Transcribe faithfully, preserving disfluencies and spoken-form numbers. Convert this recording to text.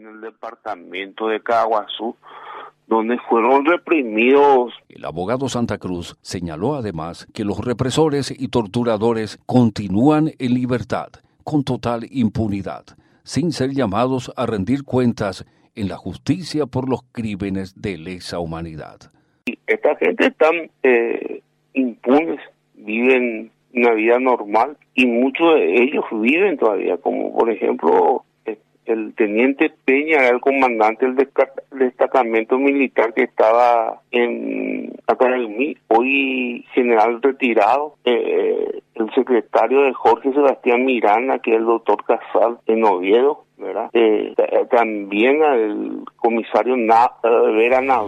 en el departamento de Caaguazú, donde fueron reprimidos. El abogado Santa Cruz señaló además que los represores y torturadores continúan en libertad, con total impunidad, sin ser llamados a rendir cuentas en la justicia por los crímenes de lesa humanidad. Esta gente están eh, impunes, viven una vida normal y muchos de ellos viven todavía, como por ejemplo el teniente Peña, era el comandante del destacamento militar que estaba en Acaraimí, hoy general retirado, eh, el secretario de Jorge Sebastián Miranda, que es el doctor Casal en Oviedo, ¿verdad? Eh, también al comisario Na, Vera Navarro.